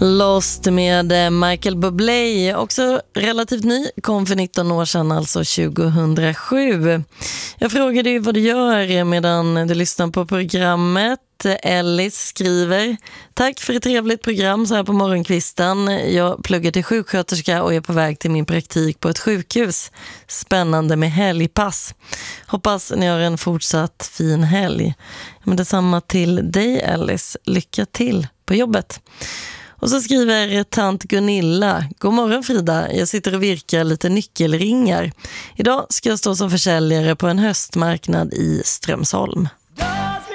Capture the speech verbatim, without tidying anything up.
Lost med Michael Bublé, också relativt ny, kom för nitton år sedan, alltså tjugohundrasju. Jag frågade ju vad du gör medan du lyssnar på programmet. Ellis skriver: tack för ett trevligt program så här på morgonkvisten. Jag pluggar till sjuksköterska och är på väg till min praktik på ett sjukhus. Spännande med helgpass. Hoppas ni har en fortsatt fin helg. Men detsamma till dig, Ellis. Lycka till på jobbet. Och så skriver tant Gunilla: god morgon Frida, jag sitter och virkar lite nyckelringar. Idag ska jag stå som försäljare på en höstmarknad i Strömsholm.